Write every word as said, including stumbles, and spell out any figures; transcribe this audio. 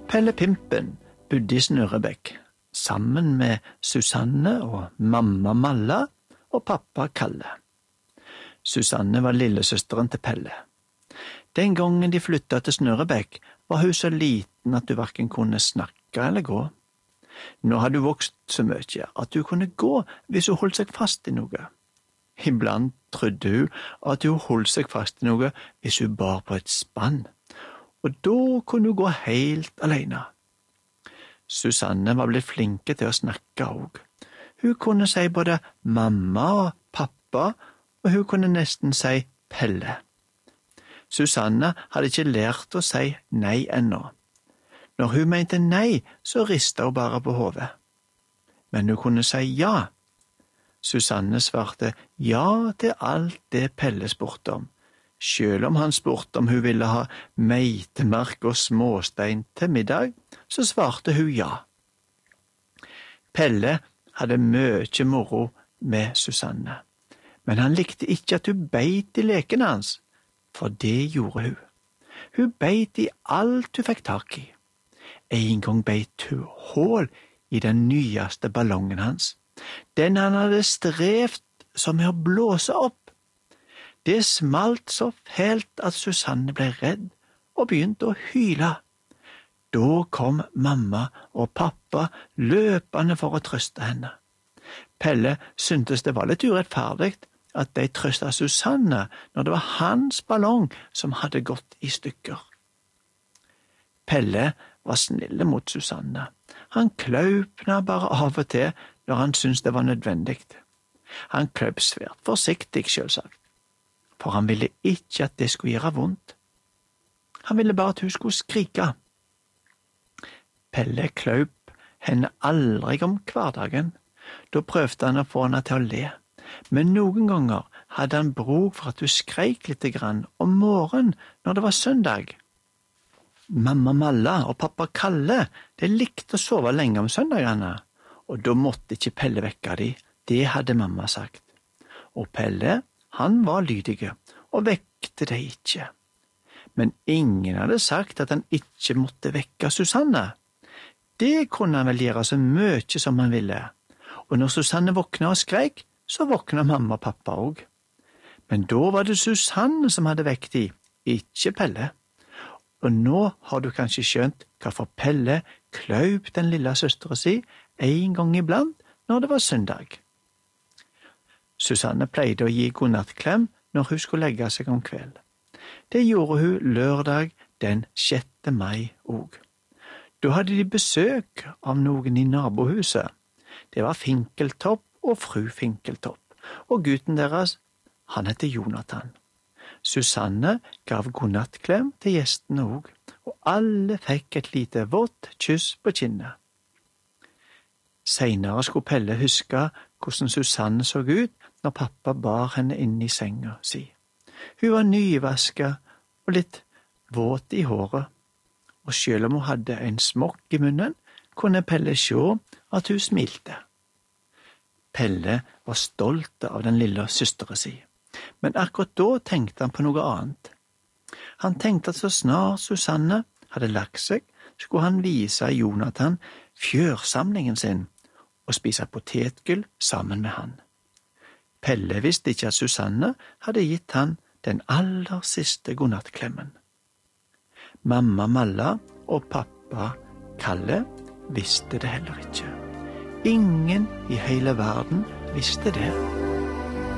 Pelle Pimpen bodde i Snurrebekk, sammen med Susanne og mamma Malla og pappa Kalle. Susanne var lillesøsteren til Pelle. Den gangen de flyttet til Snurrebekk, var hun så liten at du hverken kunne snakke eller gå. Nå hadde hun vokst så mye at hun kunne gå hvis hun holdt seg fast i noe. Iblant trodde hun at hun holdt seg fast i noe hvis hun bar på et spann, og da kunne hun gå helt alene. Susanne var blitt flinke til å snakke også. Hun kunne si både mamma og pappa, og hun kunne nesten si Pelle. Susanne hadde ikke lært å si nei ennå. Når hun mente nei, så ristet hun bare på hodet. Men hun kunne si ja. Susanne svarte ja til alt det Pelle spurte om, selv om han spurte om hun ville ha meitemark og småstein til middag, så svarte hun ja. Pelle hadde mye moro med Susanne, men han likte ikke at hun beit i lekene hans, for det gjorde hun. Hun beit i alt hun fikk tak i. En gang beit hun hål i den nyeste ballongen hans, den han hadde strevd som med å blåse opp. Det smalt så fælt at Susanne ble redd og begynte å hyle. Da kom mamma og pappa løpende for å trøste henne. Pelle syntes det var litt urettferdig at de trøstet Susanne når det var hans ballong som hadde gått i stykker. Pelle var snille mot Susanne. Han klaupna bare av og til når han syntes det var nødvendig. Han klaup svært forsiktig, selvsagt, for han ville ikke at det skulle gjøre vondt. Han ville bare at hun skulle skrike. Pelle klaup henne aldri om hverdagen. Da prøvde han å få henne til å le, men noen ganger hadde han bruk for at hun skreik litt grann om morgenen når det var søndag. Mamma Malla og pappa Kalle, de likte å sove lenge om søndagene, og da måtte ikke Pelle vekke de, det hadde mamma sagt. Og Pelle, han var lydige, og vekte de ikke. Men ingen hadde sagt at han ikke måtte vekke Susanne. Det kunne han vel gjøre så mye som han ville, og når Susanne våkna og skreik, så våkna mamma og pappa også. Men da var det Susanne som hadde vekt de, ikke Pelle. Og nå har du kanskje skjønt hvorfor Pelle klaup den lille søsteren sin en gang iblant når det var søndag. Susanne pleide å gi godnattklem når hun skulle legge seg om kveld. Det gjorde hun lørdag den sjette mai også. Da hadde de besøk av noen i nabohuset. Det var Finkeltopp og fru Finkeltopp, og gutten deres, han heter Jonathan. Susanne gav godnattklem til gjestene også, og alle fikk et lite vått kyss på kinnet. Senere skulle Pelle huske hvordan Susanne så ut når pappa bar henne inn i senga si. Hun var nyvasket og litt våt i håret, og selv om hun hadde en smokk i munnen, kunne Pelle se at hun smilte. Pelle var stolt av den lille søsteren sin, men akkurat da tenkte han på noe annet. Han tenkte at så snart Susanne hadde lagt seg, skulle han vise Jonathan fjørsamlingen sin og spise potetgull sammen med han. Pelle visste ikke at Susanne hadde gitt han den aller siste godnattklemmen. Mamma Malla og pappa Kalle visste det heller ikke. Ingen i hele verden visste det.